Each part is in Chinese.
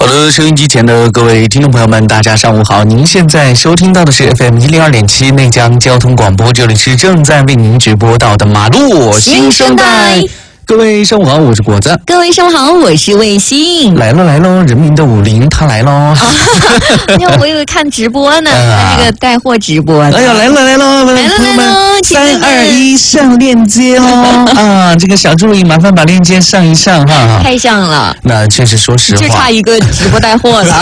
的，收音机前的各位听众朋友们，大家上午好！您现在收听到的是 FM102.7内江交通广播，这里是正在为您直播到的马路新生代。各位上午好，我是果子。 各位上午好，我是卫星。 来喽，人民的50他来喽！ 因为我以为看直播呢，看这个带货直播。 哎呀，来喽，朋友们，3、2、1上链接哦！啊，这个小助理麻烦把链接上一上哈。 太上了。 那确实，说实话， 就差一个直播带货了。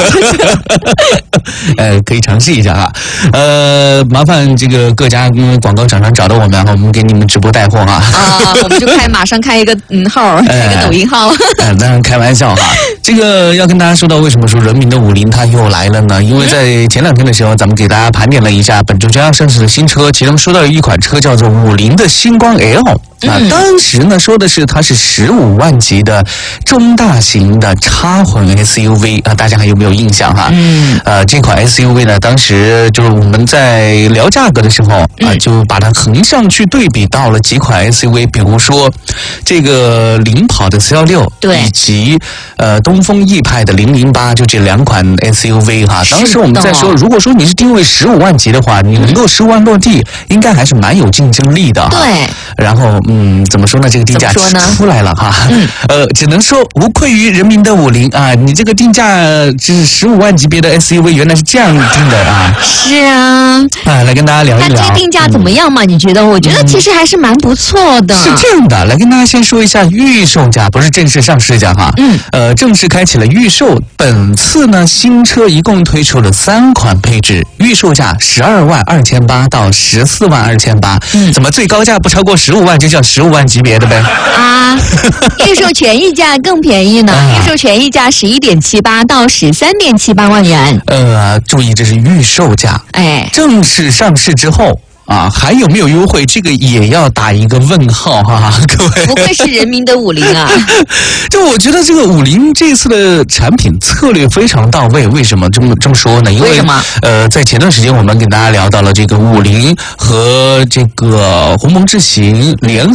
可以尝试一下哈。麻烦这个各家广告厂商找到我们，我们给你们直播带货哈。 我们就马上开一个号，开个抖音号。 当然开玩笑哈。这个要跟大家说到，为什么说人民的50它又来了呢？因为在前2天的时候，咱们给大家盘点了一下本周将要上市的新车，其中说到了一款车叫做50的星光 L。当时呢说的是它是15万级的中大型的插混 SUV 啊，大家还有没有印象哈？这款 SUV 呢，当时就是我们在聊价格的时候就把它横上去对比到了几款 SUV， 比如说这个领跑的416，对，以及东风奕派的008，就这2款 SUV 哈。当时我们在说，如果说你是定位15万级的话，你能够15万落地，应该还是蛮有竞争力的哈。 对， 然后怎么说呢？这个定价出来了哈。只能说无愧于人民的50啊！你这个定价就是15万级别的 SUV， 原来是这样定的啊。是啊。来跟大家聊一聊。 那这定价怎么样嘛？你觉得？我觉得其实还是蛮不错的。 是这样的，来跟大家先说一下预售价，不是正式上市价哈。正式开启了预售。本次呢，新车一共推出了3款配置，预售价12万2800到14万2800。怎么最高价不超过15万就叫15万级别的呗？ 预售权益价更便宜呢，预售权益价11.78到13.78万元。 注意这是预售价，正式上市之后。还有没有优惠？这个也要打一个问号哈，各位。 不愧是人民的50啊！ 就我觉得这个50这次的产品策略非常到位。为什么这么说呢？因为在前段时间我们给大家聊到了这个50和这个鸿蒙智行联